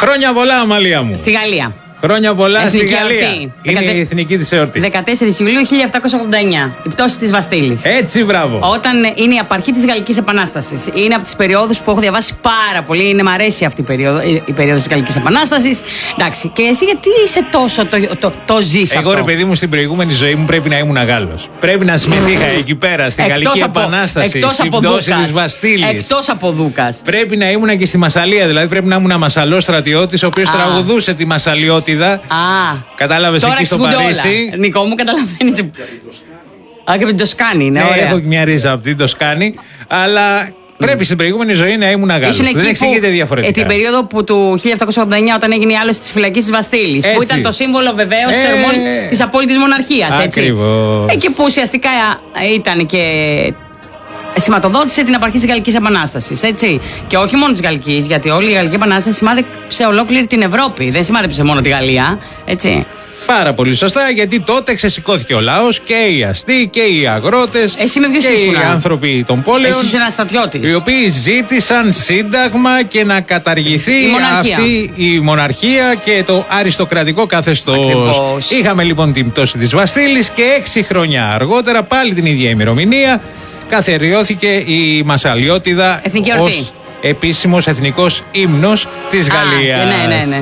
Χρόνια πολλά, Αμαλία μου. Στη Γαλλία. Χρόνια πολλά εθνική στη Γαλλία. εορτή. Είναι η εθνική της εορτή. 14 Ιουλίου 1789. Η πτώση της Βαστίλης. Έτσι, μπράβο. Όταν είναι η απαρχή της Γαλλικής Επανάστασης. Είναι από τις περιόδους που έχω διαβάσει πάρα πολύ. Μ' αρέσει αυτή η περίοδος της Γαλλικής Επανάστασης. Εντάξει. Και εσύ γιατί είσαι τόσο το ζεις αυτό? Εγώ, ρε παιδί μου, στην προηγούμενη ζωή μου πρέπει να ήμουν Γάλλος. Πρέπει να συμμετείχα εκεί πέρα στη Γαλλική Επανάσταση. Στην πτώση της Βαστίλης. Εκτός από Δούκας. Πρέπει να ήμουν και στη Μασσαλία. Δηλαδή πρέπει να ήμουν Μασσαλός στρατιώτης, ο οποίος τραγουδούσε τη Μασσαλιότητα. Κατάλαβες εκεί στο Παρίσι. Νικό μου, καταλαβαίνεις. Και από την Τοσκάνη, ναι, ωραία. Έχω μια ρίζα από την Τοσκάνη, αλλά πρέπει στην προηγούμενη ζωή να ήμουν Γάλλος. Δεν εξηγείται διαφορετικά. Την περίοδο που του 1789, όταν έγινε η άλωση της φυλακής της Βαστίλης, που ήταν το σύμβολο βεβαίως της απόλυτης μοναρχίας. Ακριβώς. Και που ουσιαστικά ήταν και σηματοδότησε την απαρχή της Γαλλικής Επανάστασης. Έτσι. Και όχι μόνο της Γαλλικής, γιατί όλη η Γαλλική Επανάσταση σημάδεψε ολόκληρη την Ευρώπη. Δεν σημάδεψε μόνο τη Γαλλία. Έτσι. Πάρα πολύ σωστά, γιατί τότε ξεσηκώθηκε ο λαός και οι αστεί και οι αγρότες. Εσύ με ποιος και ήσουν? Οι άνθρωποι των πόλεων. Εσύ ήσουν ένας στρατιώτης. Οι οποίοι ζήτησαν σύνταγμα και να καταργηθεί αυτή η μοναρχία και το αριστοκρατικό καθεστώς. Ακριβώς. Είχαμε λοιπόν την πτώση της Βαστίλης και 6 χρόνια αργότερα, πάλι την ίδια ημερομηνία, καθιερώθηκε η Μασσαλιώτιδα ως επίσημος εθνικός ύμνος της Γαλλίας. Ναι.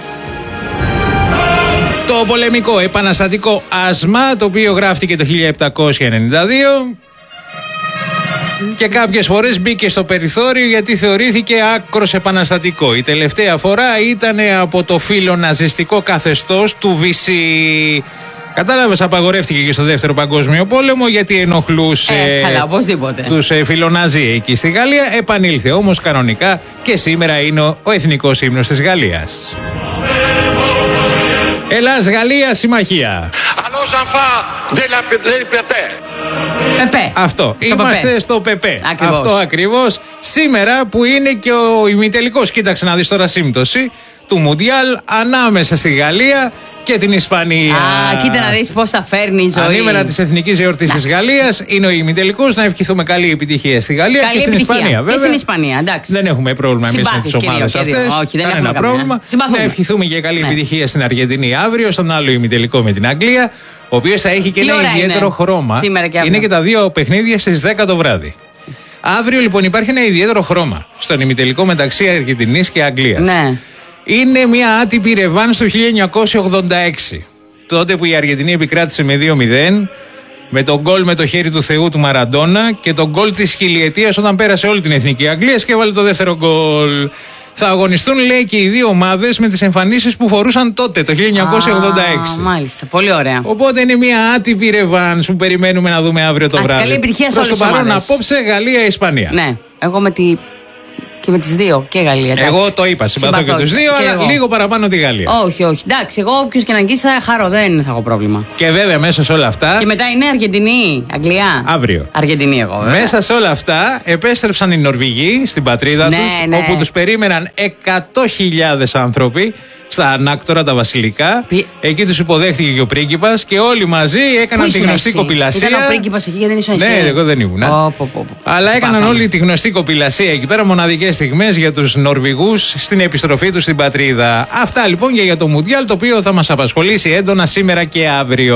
Το πολεμικό επαναστατικό άσμα, το οποίο γράφτηκε το 1792 και κάποιες φορές μπήκε στο περιθώριο γιατί θεωρήθηκε άκρος επαναστατικό. Η τελευταία φορά ήταν από το φιλοναζιστικό καθεστώς του Βυσσί. Κατάλαβες, απαγορεύτηκε και στο Δεύτερο Παγκόσμιο Πόλεμο γιατί ενοχλούσε τους φιλοναζί εκεί στη Γαλλία. Επανήλθε όμως κανονικά και σήμερα είναι ο εθνικός ύμνος της Γαλλίας. Ελλάς-Γαλλία συμμαχία. Πεπέ. Αυτό. Είμαστε στο Πεπέ. Αυτό ακριβώς. Σήμερα που είναι και ο ημιτελικός. Κοίταξε να δεις τώρα σύμπτωση του Μουντιάλ ανάμεσα στη Γαλλία και την Ισπανία. Κοίτα να δεις πώς θα φέρνει η ζωή. Ανήμερα της εθνικής εορτής της Γαλλίας είναι ο ημιτελικός. Να ευχηθούμε καλή επιτυχία στη Γαλλία και στην Ισπανία. Βέβαια. Και στην Ισπανία, εντάξει. Δεν έχουμε πρόβλημα εμείς με τις ομάδες αυτές. Όχι, δεν κανένα πρόβλημα. Να ευχηθούμε και καλή επιτυχία στην Αργεντινή αύριο, στον άλλο ημιτελικό με την Αγγλία, ο οποίος θα έχει και ένα ιδιαίτερο χρώμα. Είναι και τα δύο παιχνίδια στις 10 το βράδυ. Αύριο λοιπόν υπάρχει ένα ιδιαίτερο χρώμα στον ημιτελικό μεταξύ Αργεντινής και Αγγλίας. Ναι. Είναι μια άτυπη ρεβάνς του 1986. Τότε που η Αργεντινή επικράτησε με 2-0, με τον γκολ με το χέρι του Θεού του Μαραντόνα και τον γκολ της χιλιετίας όταν πέρασε όλη την εθνική Αγγλίας και έβαλε το δεύτερο γκολ. Θα αγωνιστούν, λέει, και οι δύο ομάδες με τις εμφανίσεις που φορούσαν τότε, το 1986. Μάλιστα, πολύ ωραία. Οπότε είναι μια άτυπη ρεβάνς που περιμένουμε να δούμε αύριο το βράδυ. Καλή επιτυχία σε όλες τις ομάδες. Προς το παρόν, απόψε Γαλλία-Ισπανία. Ναι, εγώ και με τις δύο και Γαλλία. Εγώ το είπα, συμπαθώ και τους δύο, αλλά λίγο παραπάνω τη Γαλλία. Όχι. Εντάξει, εγώ όποιος και να αγγίσει θα χαρώ, δεν θα έχω πρόβλημα. Και βέβαια μέσα σε όλα αυτά. Και μετά είναι Αργεντινή, Αγγλία. Αύριο. Αργεντινή, εγώ βέβαια. Μέσα σε όλα αυτά επέστρεψαν οι Νορβηγοί στην πατρίδα τους, όπου τους περίμεναν 100.000 άνθρωποι στα ανάκτορα τα βασιλικά. Εκεί τους υποδέχτηκε και ο πρίγκιπας και όλοι μαζί έκαναν τη γνωστή κοπηλασία. Ήταν ο πρίγκιπας εκεί, γιατί δεν ήσουν εσύ? Ναι, εγώ δεν ήμουν. Αλλά έκαναν όλοι τη γνωστή κοπηλασία εκεί πέρα, μοναδικές στιγμές για τους Νορβηγούς στην επιστροφή τους στην πατρίδα. Αυτά λοιπόν και για το Μουντιάλ, το οποίο θα μας απασχολήσει έντονα σήμερα και αύριο.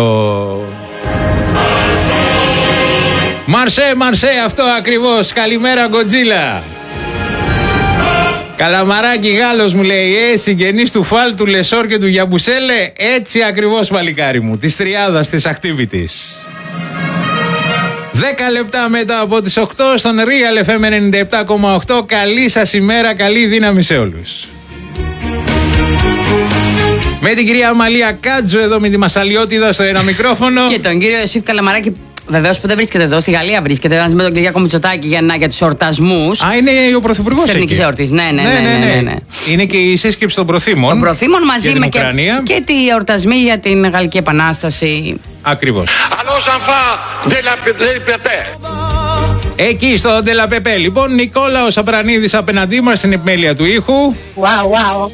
Μαρσέ, αυτό ακριβώς. Καλημέρα, Γκοτζίλα. Καλαμαράκι Γάλλος, μου λέει, συγγενής του Φάλ, του Λεσόρ και του Γιαμπουσέλε. Έτσι ακριβώς, παλικάρι μου, της τριάδας της Ακτίβιτης. 10 λεπτά μετά από τις 8 στον Real FM 97,8. Καλή σας ημέρα, καλή δύναμη σε όλους. Με την κυρία Αμαλία Κάτζου εδώ με τη Μασσαλιώτιδα στο ένα μικρόφωνο. Και τον κύριο Ιωσήφ Καλαμαράκη. Βεβαίως που δεν βρίσκεται εδώ, στη Γαλλία βρίσκεται με τον Κυριάκο Μητσοτάκη για τους εορτασμούς. Είναι ο πρωθυπουργός της εθνικής εορτής. Ναι. Είναι και η σύσκεψη των προθήμων. Των προθήμων μαζί με και οι εορτασμοί για την Γαλλική Επανάσταση. Ακριβώς. Εκεί στο Ντελαπεπέ, λοιπόν, Νικόλαος Σαπρανίδης απέναντί μας στην επιμέλεια του ήχου. Wow.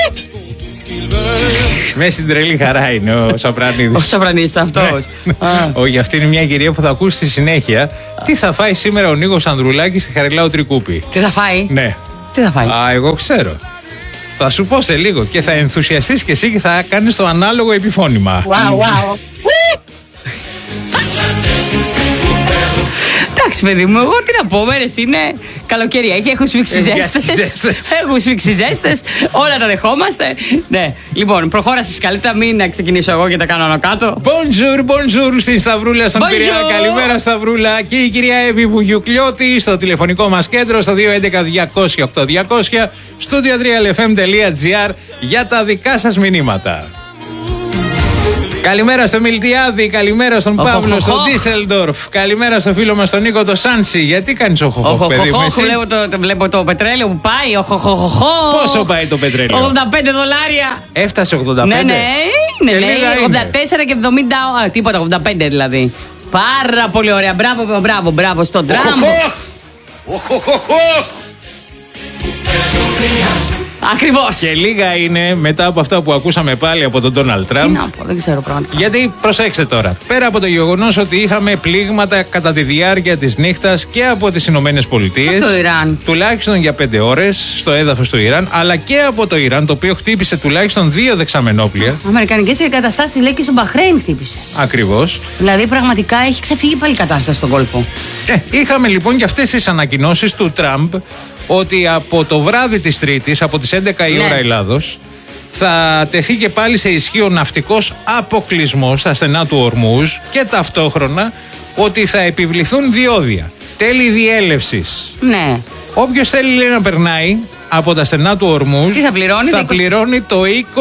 Μέσα στην τρελή χαρά είναι ο Σαπρανίδης. Ο Σαπρανίδης αυτός. Όχι, αυτή είναι μια κυρία που θα ακούσει στη συνέχεια. Τι θα φάει σήμερα ο Νίκος Ανδρουλάκης στη Χαριλάου Τρικούπη. Τι θα φάει? Ναι. Τι θα φάει? Εγώ ξέρω. Θα σου πω σε λίγο και θα ενθουσιαστείς και εσύ και θα κάνεις το ανάλογο επιφώνημα. Wow. Εντάξει, παιδί μου, εγώ τι να πω, μέρες είναι καλοκαιριακή, έχουν σφίξει ζέστες, όλα τα δεχόμαστε. Ναι, λοιπόν, προχώρα στη σκαλέτα, μην να ξεκινήσω εγώ και τα κάνω άνω κάτω. Bonjour στην Σταυρούλα, στον Πειραιά. Καλημέρα, Σταυρούλα. Και η κυρία Εύη Βουγιουκλιώτη στο τηλεφωνικό μας κέντρο στο 211-200-8200, studio3lfm.gr για τα δικά σας μηνύματα. Καλημέρα στο Μιλτιάδη, καλημέρα στον Παύλο, στο Ντίσελντορφ. Καλημέρα στο φίλο μας τον Νίκο το Σάντσι. Γιατί κάνεις οχοχοχ, παιδί μου, εσύ? Βλέπω το πετρέλαιο που πάει, Πόσο πάει το πετρέλαιο? $85. Έφτασε 85. Ναι, 84 και 70, τίποτα, 85 δηλαδή. Πάρα πολύ ωραία, μπράβο στον Τραμπ. Ακριβώς. Και λίγα είναι μετά από αυτά που ακούσαμε πάλι από τον Ντόναλντ Τραμπ. Τι να πω, δεν ξέρω πραγματικά. Γιατί προσέξτε τώρα, πέρα από το γεγονός ότι είχαμε πλήγματα κατά τη διάρκεια της νύχτας και από τις Ηνωμένες Πολιτείες, το Ιράν, τουλάχιστον για 5 ώρες στο έδαφος του Ιράν, αλλά και από το Ιράν, το οποίο χτύπησε τουλάχιστον 2 δεξαμενόπλια. Αμερικανικές εγκαταστάσεις, λέει, και στο Μπαχρέιν χτύπησε. Ακριβώς. Δηλαδή πραγματικά έχει ξεφύγει πάλι η κατάσταση στον κόλπο. Είχαμε λοιπόν και αυτές τις ανακοινώσεις του Τραμπ ότι από το βράδυ της Τρίτης, από τις 11 η ώρα Ελλάδος, θα τεθεί και πάλι σε ισχύ ο ναυτικός αποκλεισμός στα στενά του Ορμούζ και ταυτόχρονα ότι θα επιβληθούν διόδια, τέλη διέλευσης. Ναι. Όποιος θέλει, λέει, να περνάει από τα στενά του Ορμούζ θα πληρώνει το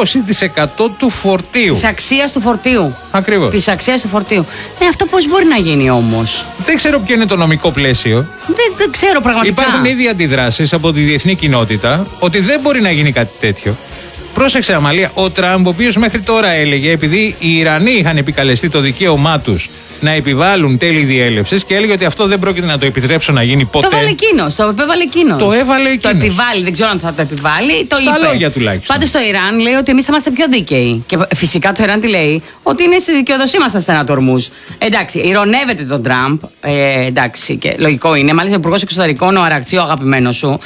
20% του φορτίου. Της αξίας του φορτίου. Ακριβώς. Της αξίας του φορτίου. Αυτό πώς μπορεί να γίνει όμως? Δεν ξέρω ποιο είναι το νομικό πλαίσιο. Δεν ξέρω πραγματικά. Υπάρχουν ήδη αντιδράσεις από τη διεθνή κοινότητα ότι δεν μπορεί να γίνει κάτι τέτοιο. Πρόσεξε, Αμαλία, ο Τραμπ, ο οποίος μέχρι τώρα έλεγε, επειδή οι Ιρανοί είχαν επικαλεστεί το δικαίωμά τους να επιβάλλουν τέλη διέλευσης και έλεγε ότι αυτό δεν πρόκειται να το επιτρέψω να γίνει ποτέ. Το έβαλε εκείνος, το επέβαλε εκείνος. Το έβαλε εκείνος. Το επιβάλλει, δεν ξέρω αν θα το επιβάλλει. Το Στα είπε. λόγια τουλάχιστον. Πάντως το Ιράν λέει ότι εμείς θα είμαστε πιο δίκαιοι. Και φυσικά το Ιράν τι λέει? Ότι είναι στη δικαιοδοσία μας τα στενά του Ορμούζ. Εντάξει, ειρωνεύεται τον Τραμπ. Εντάξει, και λογικό είναι. Μάλιστα, ο Υπουργός Εξωτερικών, ο Αρακτσί, ο αγαπημένος σου,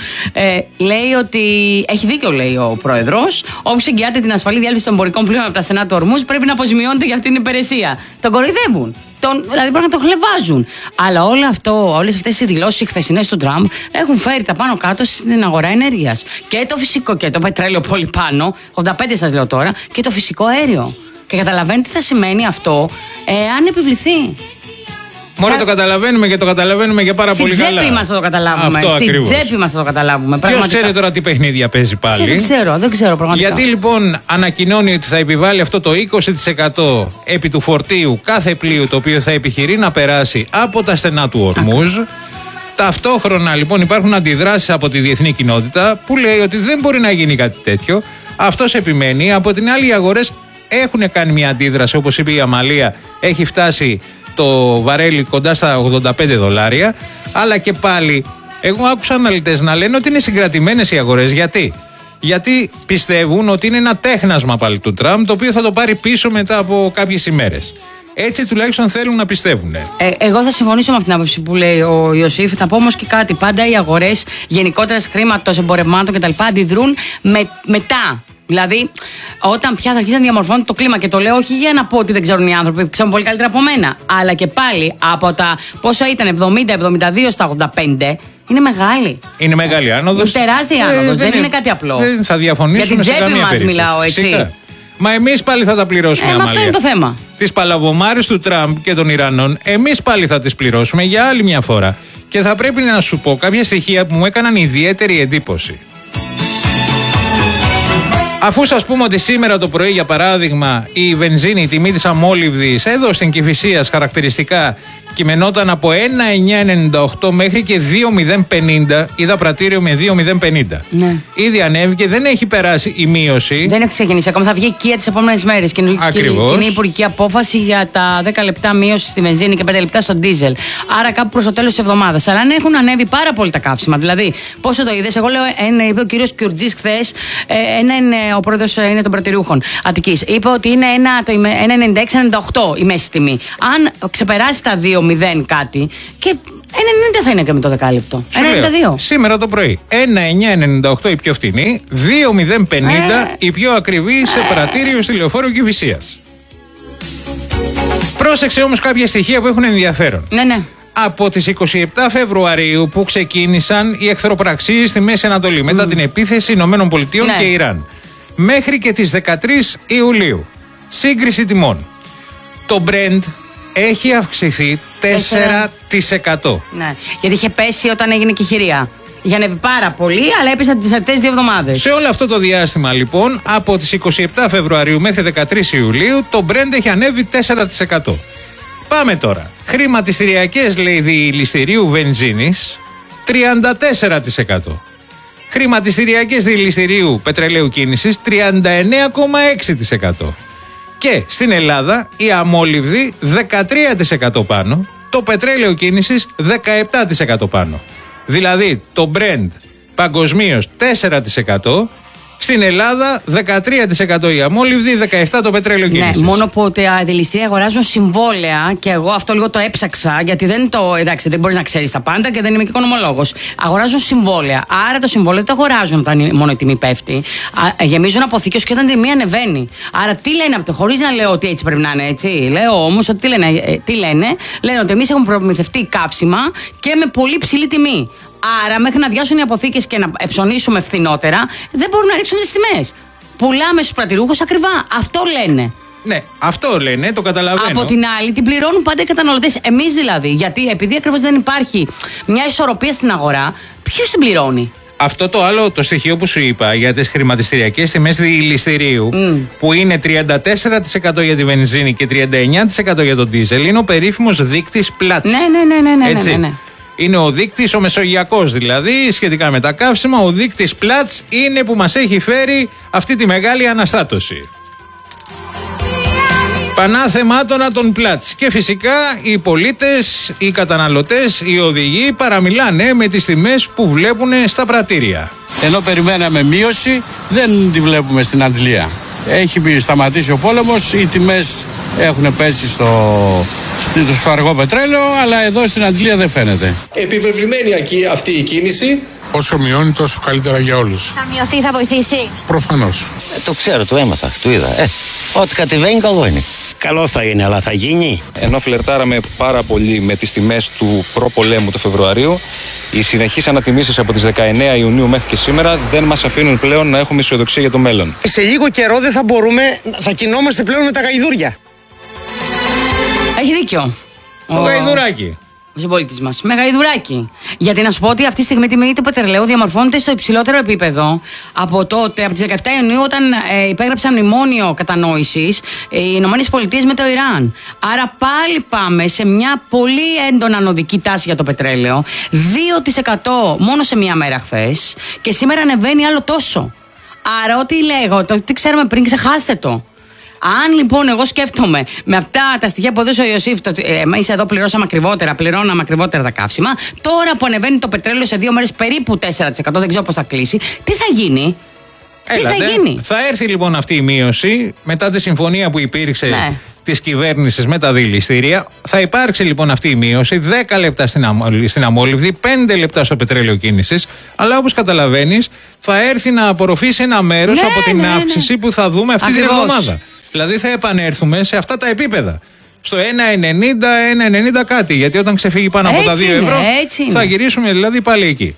λέει ότι έχει δίκιο, λέει ο πρόεδρος. Όποιος εγγυάται την ασφαλή διέλευση των εμπορικών πλοίων από τα στενά του Ορμούζ πρέπει να αποζημιώνεται για αυτήν την υπηρεσία. Τον κοροϊδεύουν. Δηλαδή πρέπει να τον χλεβάζουν. Αλλά όλες αυτές οι δηλώσεις οι χθεσινές του Τραμπ έχουν φέρει τα πάνω κάτω στην αγορά ενέργειας. Και το φυσικό και το πετρέλαιο πολύ πάνω, 85 σας λέω τώρα, και το φυσικό αέριο. Και καταλαβαίνετε τι θα σημαίνει αυτό αν επιβληθεί. Μωρέ, το καταλαβαίνουμε και το καταλαβαίνουμε και πάρα πολύ καλά. Στην τσέπη μας θα το καταλάβουμε. Αυτό ακριβώς. Στην τσέπη μας θα το καταλάβουμε. Ποιος ξέρει τώρα τι παιχνίδια παίζει πάλι? Δεν ξέρω πραγματικά. Γιατί λοιπόν ανακοινώνει ότι θα επιβάλλει αυτό το 20% επί του φορτίου κάθε πλοίου το οποίο θα επιχειρεί να περάσει από τα στενά του Ορμούζ. Ταυτόχρονα λοιπόν υπάρχουν αντιδράσεις από τη διεθνή κοινότητα που λέει ότι δεν μπορεί να γίνει κάτι τέτοιο. Αυτός επιμένει. Από την άλλη, οι αγορές έχουν κάνει μια αντίδραση, όπως είπε η Αμαλία, έχει φτάσει το βαρέλι κοντά στα $85. Αλλά και πάλι, εγώ άκουσα αναλυτές να λένε ότι είναι συγκρατημένες οι αγορές. Γιατί πιστεύουν ότι είναι ένα τέχνασμα πάλι του Τραμπ, το οποίο θα το πάρει πίσω μετά από κάποιες ημέρες. Έτσι τουλάχιστον θέλουν να πιστεύουν. Εγώ θα συμφωνήσω με αυτήν την άποψη που λέει ο Ιωσήφ. Θα πω όμως και κάτι. Πάντα οι αγορές, γενικότερα χρήματος, εμπορευμάτων κτλ., αντιδρούν μετά. Δηλαδή, όταν πια θα αρχίσει να διαμορφώνει το κλίμα, και το λέω όχι για να πω ότι δεν ξέρουν οι άνθρωποι, ξέρουν πολύ καλύτερα από μένα, αλλά και πάλι από τα πόσο ήταν 70-72 στα 85, είναι μεγάλη. Είναι μεγάλη άνοδος. Είναι τεράστια άνοδος. Δεν είναι κάτι απλό. Δεν θα διαφωνήσουμε σε καμία περίπτωση. Για την τσέπη μας μιλάω, έτσι. Φυσικά. Μα εμείς πάλι θα τα πληρώσουμε, Αμαλία. Αυτό είναι το θέμα. Τις παλαβομάρες του Τραμπ και των Ιρανών, εμείς πάλι θα τις πληρώσουμε για άλλη μια φορά. Και θα πρέπει να σου πω κάποια στοιχεία που μου έκαναν ιδιαίτερη εντύπωση. Αφού σας πούμε ότι σήμερα το πρωί, για παράδειγμα, η βενζίνη, η τιμή της αμόλυβδης εδώ στην Κηφισίας χαρακτηριστικά κειμενόταν από 1,998 μέχρι και 2,050, είδα πρατήριο με 2,050. Ναι. Ήδη ανέβηκε, δεν έχει περάσει η μείωση. Δεν έχει ξεκινήσει ακόμα, θα βγει οικία τις επόμενες μέρες. Ακριβώς. Και είναι υπουργική απόφαση για τα 10 λεπτά μείωση στη βενζίνη και 5 λεπτά στο ντίζελ. Άρα κάπου προς το τέλος της εβδομάδας. Αλλά αν έχουν ανέβει πάρα πολύ τα καύσιμα, δηλαδή πόσο το είδες? Εγώ λέω, είπε ο κύριος Κιουρτζής χθες, ο πρόεδρος είναι των πρωτηριούχων Αττικής, είπε ότι είναι 1,96-98 η μέση τιμή. Αν ξεπεράσει τα 2,0 κάτι, και 1,90 θα είναι και με το δεκάλεπτο. 1,92. Σήμερα το πρωί. 1,998 η πιο φτηνή, 2,050 η πιο ακριβή σε πρατήριο στη Λεωφόρο Κηφισίας. Πρόσεξε όμως κάποια στοιχεία που έχουν ενδιαφέρον. Ναι. Από τις 27 Φεβρουαρίου που ξεκίνησαν οι εχθροπραξίες στη Μέση Ανατολή μετά την επίθεση Ηνωμένων Πολιτειών και Ιράν, μέχρι και τις 13 Ιουλίου, σύγκριση τιμών. Το Brent έχει αυξηθεί 4%. Ναι, γιατί είχε πέσει όταν έγινε και η χειρία. Είχε ανέβει πάρα πολύ, αλλά έπεσε τις τελευταίες 2 εβδομάδες. Σε όλο αυτό το διάστημα, λοιπόν, από τις 27 Φεβρουαρίου μέχρι 13 Ιουλίου, το Brent έχει ανέβει 4%. Πάμε τώρα. Χρηματιστηριακές, λέει, διηλιστηρίου βενζίνης, 34%. Χρηματιστηριακές διηλιστηρίου πετρελαίου κίνησης, 39,6%. Και στην Ελλάδα η αμόλυβδη 13% πάνω, το πετρέλαιο κίνησης 17% πάνω. Δηλαδή το Brent παγκοσμίως 4%, στην Ελλάδα 13% η αμόλυβδη, 17% το πετρέλαιο κίνησης. Ναι, μόνο που τα δηληστήρια αγοράζουν συμβόλαια και εγώ αυτό λίγο το έψαξα, γιατί εντάξει, δεν μπορείς να ξέρεις τα πάντα και δεν είμαι και οικονομολόγος. Αγοράζουν συμβόλαια. Άρα το συμβόλαιο δεν το αγοράζουν όταν μόνο η τιμή πέφτει. Γεμίζουν αποθήκες και όταν η τιμή ανεβαίνει. Άρα τι λένε αυτό, χωρίς να λέω ότι έτσι πρέπει να είναι έτσι. Λέω όμως ότι τι λένε. Λένε ότι εμείς έχουμε προμηθευτεί καύσιμα και με πολύ ψηλή τιμή. Άρα, μέχρι να διάσουν οι αποθήκες και να ψωνίσουμε φθηνότερα, δεν μπορούν να ρίξουν τις τιμές. Πουλάμε στους πρατηρούχους ακριβά. Αυτό λένε. Ναι, αυτό λένε, το καταλαβαίνω. Από την άλλη, την πληρώνουν πάντα οι καταναλωτές. Εμείς δηλαδή. Γιατί επειδή ακριβώς δεν υπάρχει μια ισορροπία στην αγορά, ποιος την πληρώνει? Αυτό το άλλο το στοιχείο που σου είπα για τις χρηματιστηριακές τιμές διηλιστηρίου, που είναι 34% για τη βενζίνη και 39% για τον ντίζελ, είναι ο περίφημος δείκτης Platts. Ναι. Είναι ο δείκτης, ο μεσογειακός δηλαδή, σχετικά με τα καύσιμα. Ο δείκτης Platts είναι που μας έχει φέρει αυτή τη μεγάλη αναστάτωση. Πανάθεμάτωνα των Platts. Και φυσικά οι πολίτες, οι καταναλωτές, οι οδηγοί παραμιλάνε με τις τιμές που βλέπουν στα πρατήρια. Ενώ περιμέναμε μείωση, δεν τη βλέπουμε στην αντλία. Έχει σταματήσει ο πόλεμος, οι τιμές έχουν πέσει στο αργό πετρέλαιο, αλλά εδώ στην αντλία δεν φαίνεται. Επιβεβλημένη αυτή η κίνηση. Όσο μειώνει, τόσο καλύτερα για όλους. Θα μειωθεί, θα βοηθήσει. Προφανώς. Το ξέρω, το έμαθα, το είδα. Ό,τι κατεβαίνει καλό είναι. Καλό θα είναι, αλλά θα γίνει. Ενώ φλερτάραμε πάρα πολύ με τις τιμές του προπολέμου του Φεβρουαρίου, οι συνεχείς ανατιμήσεις από τις 19 Ιουνίου μέχρι και σήμερα δεν μας αφήνουν πλέον να έχουμε αισιοδοξία για το μέλλον. Σε λίγο καιρό δεν θα θα κινόμαστε πλέον με τα γαϊδούρια. Έχει δίκιο. Το γαϊδουράκι. Ο συμπολίτης μας. Με γαϊδουράκι. Γιατί να σου πω ότι αυτή τη στιγμή η τιμή του πετρελαίου διαμορφώνεται στο υψηλότερο επίπεδο από τότε, από τις 17 Ιουνίου, όταν υπέγραψαν μνημόνιο κατανόησης οι ΗΠΑ με το Ιράν. Άρα πάλι πάμε σε μια πολύ έντονα ανωδική τάση για το πετρέλαιο. 2% μόνο σε μια μέρα χθες. Και σήμερα ανεβαίνει άλλο τόσο. Άρα ό,τι λέγω, τι ξέραμε πριν, ξεχάστε το. Αν λοιπόν εγώ σκέφτομαι με αυτά τα στοιχεία που έδωσε ο Ιωσήφ, εμείς εδώ πληρώναμε ακριβότερα τα καύσιμα, τώρα που ανεβαίνει το πετρέλαιο σε 2 μέρες περίπου 4%, δεν ξέρω πώς θα κλείσει, τι θα γίνει? Θα έρθει λοιπόν αυτή η μείωση μετά τη συμφωνία που υπήρξε της κυβέρνησης με τα δηληστήρια. Θα υπάρξει λοιπόν αυτή η μείωση, 10 λεπτά στην αμόλυβδη, 5 λεπτά στο πετρέλαιο κίνησης. Αλλά όπως καταλαβαίνεις, θα έρθει να απορροφήσει ένα μέρος από την αύξηση που θα δούμε αυτή την εβδομάδα. Δηλαδή θα επανέλθουμε σε αυτά τα επίπεδα. Στο 1,90 κάτι. Γιατί όταν ξεφύγει πάνω από τα 2 ευρώ, θα γυρίσουμε δηλαδή πάλι εκεί.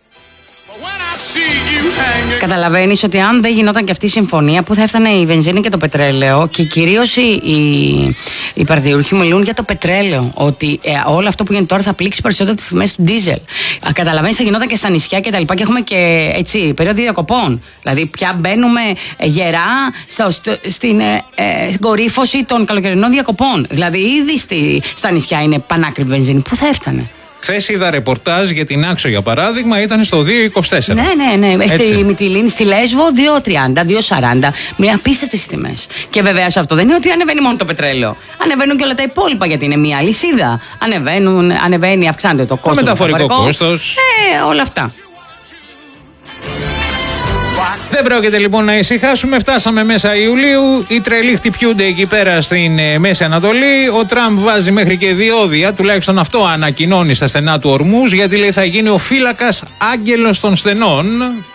Καταλαβαίνεις ότι αν δεν γινόταν και αυτή η συμφωνία, που θα έφτανε η βενζίνη και το πετρέλαιο, και κυρίως οι παρδιούργοι μιλούν για το πετρέλαιο, ότι όλο αυτό που γίνεται τώρα θα πλήξει περισσότερο τις τιμές του ντίζελ. Καταλαβαίνεις, θα γινόταν και στα νησιά και τα λοιπά, και έχουμε και έτσι περίοδο διακοπών. Δηλαδή πια μπαίνουμε γερά στην κορύφωση των καλοκαιρινών διακοπών. Δηλαδή ήδη στα νησιά είναι πανάκριβη βενζίνη. Πού θα έφτανε? Χθες είδα ρεπορτάζ για την Άξο, για παράδειγμα, ήταν στο 2,24. Ναι. Στη Μυτιλήνη, στη Λέσβο 2,30, 2,40. Μια απίστευτες τιμές. Και βέβαια αυτό δεν είναι ότι ανεβαίνει μόνο το πετρέλαιο. Ανεβαίνουν και όλα τα υπόλοιπα, γιατί είναι μια αλυσίδα. Ανεβαίνει, αυξάνεται το κόστος. Το μεταφορικό κόστος. Όλα αυτά. Δεν πρόκειται λοιπόν να ησυχάσουμε. Φτάσαμε μέσα Ιουλίου. Οι τρελοί χτυπιούνται εκεί πέρα στην Μέση Ανατολή. Ο Τραμπ βάζει μέχρι και διόδια, τουλάχιστον αυτό ανακοινώνει στα στενά του Ορμούζ, γιατί λέει θα γίνει ο φύλακας άγγελος των στενών.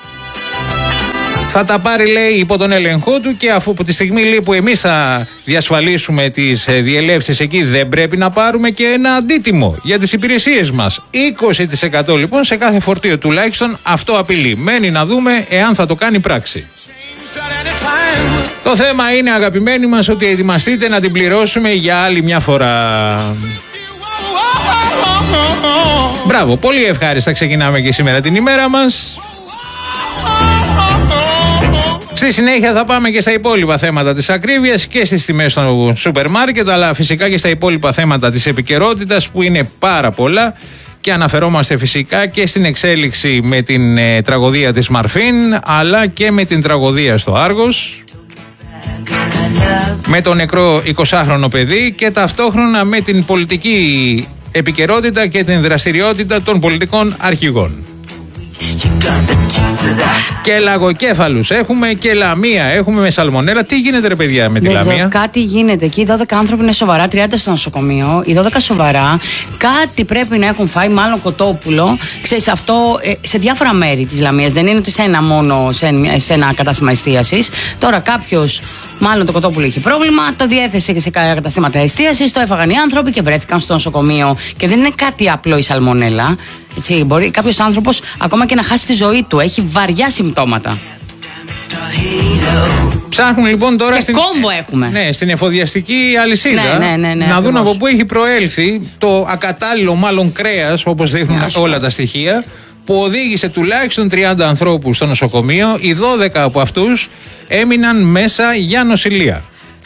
Θα τα πάρει, λέει, υπό τον έλεγχό του, και αφού από τη στιγμή, λέει, που εμείς θα διασφαλίσουμε τις διελεύσεις εκεί, δεν πρέπει να πάρουμε και ένα αντίτιμο για τις υπηρεσίες μας. 20% λοιπόν σε κάθε φορτίο τουλάχιστον. Αυτό απειλεί. Μένει να δούμε εάν θα το κάνει πράξη. Το θέμα είναι, αγαπημένοι μας, ότι ετοιμαστείτε να την πληρώσουμε για άλλη μια φορά. Μπράβο, πολύ ευχάριστα ξεκινάμε και σήμερα την ημέρα μας. Στη συνέχεια θα πάμε και στα υπόλοιπα θέματα της ακρίβειας και στις τιμές των σούπερ μάρκετ, αλλά φυσικά και στα υπόλοιπα θέματα της επικαιρότητας, που είναι πάρα πολλά, και αναφερόμαστε φυσικά και στην εξέλιξη με την τραγωδία της Μαρφίν, αλλά και με την τραγωδία στο Άργος, με το νεκρό 20χρονο παιδί, και ταυτόχρονα με την πολιτική επικαιρότητα και την δραστηριότητα των πολιτικών αρχηγών. Και λαγοκέφαλους έχουμε και λαμία έχουμε με σαλμονέλα. Τι γίνεται, ρε παιδιά, με τη λαμία? Κάτι γίνεται εκεί. Οι 12 άνθρωποι είναι σοβαρά, 30 στο νοσοκομείο. Οι 12 σοβαρά. Κάτι πρέπει να έχουν φάει, μάλλον κοτόπουλο. Ξέρεις, αυτό σε διάφορα μέρη της Λαμίας. Δεν είναι ότι σε ένα μόνο, σε ένα κατάστημα εστίασης. Τώρα κάποιος, μάλλον το κοτόπουλο είχε πρόβλημα, το διέθεσε και σε καταστήματα εστίασης, το έφαγαν οι άνθρωποι και βρέθηκαν στο νοσοκομείο. Και δεν είναι κάτι απλό η σαλμονέλα. Έτσι, μπορεί κάποιος άνθρωπος ακόμα και να χάσει τη ζωή του. Έχει βαριά συμπτώματα. Ψάχνουν λοιπόν τώρα και κόμβο έχουμε. Ναι, στην εφοδιαστική αλυσίδα. Ναι, να δουν από πού έχει προέλθει το ακατάλληλο, μάλλον, κρέας, όπως δείχνουν όλα τα στοιχεία, που οδήγησε τουλάχιστον 30 ανθρώπους στο νοσοκομείο. Οι 12 από αυτούς έμειναν μέσα για νοσηλεία.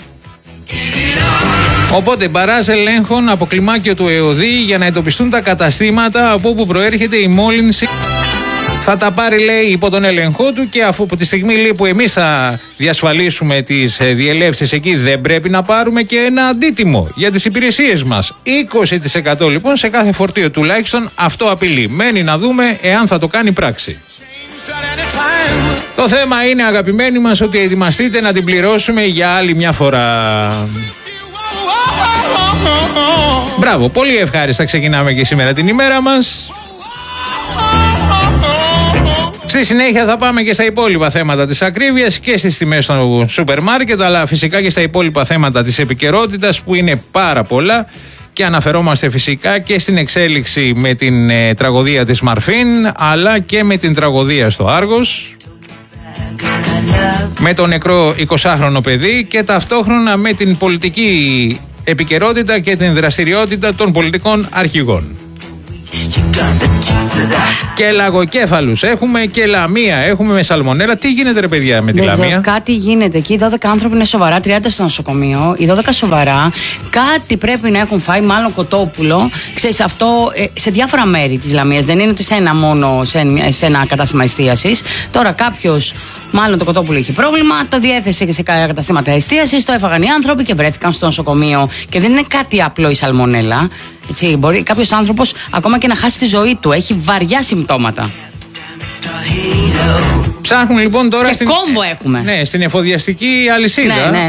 Οπότε μπαράζ ελέγχων από κλιμάκιο του ΕΟΔΗ για να εντοπιστούν τα καταστήματα από όπου προέρχεται η μόλυνση. Θα τα πάρει, λέει, υπό τον έλεγχό του, και αφού από τη στιγμή, λέει, που εμείς θα διασφαλίσουμε τις διελεύσεις εκεί, δεν πρέπει να πάρουμε και ένα αντίτιμο για τις υπηρεσίες μας. 20% λοιπόν σε κάθε φορτίο τουλάχιστον. Αυτό απειλεί. Μένει να δούμε εάν θα το κάνει πράξη. Το θέμα είναι, αγαπημένοι μας, ότι ετοιμαστείτε να την πληρώσουμε για άλλη μια φορά. Μπράβο, πολύ ευχάριστα ξεκινάμε και σήμερα την ημέρα μας. Στη συνέχεια θα πάμε και στα υπόλοιπα θέματα της ακρίβειας και στις τιμές των σούπερ μάρκετ, αλλά φυσικά και στα υπόλοιπα θέματα της επικαιρότητας, που είναι πάρα πολλά, και αναφερόμαστε φυσικά και στην εξέλιξη με την τραγωδία της Μαρφίν, αλλά και με την τραγωδία στο Άργος, με το νεκρό 20χρονο παιδί, και ταυτόχρονα με την πολιτική επικαιρότητα και την δραστηριότητα των πολιτικών αρχηγών. Και λαγοκέφαλους έχουμε και λαμία έχουμε με σαλμονέλα. Τι γίνεται, ρε παιδιά, με τη λαμία? Κάτι γίνεται εκεί. Οι 12 άνθρωποι είναι σοβαρά, 30 στο νοσοκομείο. Οι 12 σοβαρά. Κάτι πρέπει να έχουν φάει, μάλλον κοτόπουλο. Ξέρεις, αυτό σε διάφορα μέρη της Λαμίας. Δεν είναι ότι σε ένα μόνο, σε ένα κατάστημα εστίασης. Τώρα κάποιος, μάλλον το κοτόπουλο είχε πρόβλημα, το διέθεσε και σε καταστήματα εστίασης, το έφαγαν οι άνθρωποι και βρέθηκαν στο νοσοκομείο. Και δεν είναι κάτι απλό η σαλμονέλα. Έτσι, μπορεί κάποιος άνθρωπος ακόμα και να χάσει τη ζωή του. Έχει βαριά συμπτώματα. Ψάχνουν λοιπόν τώρα και κόμβο έχουμε. Ναι, στην εφοδιαστική αλυσίδα. Ναι.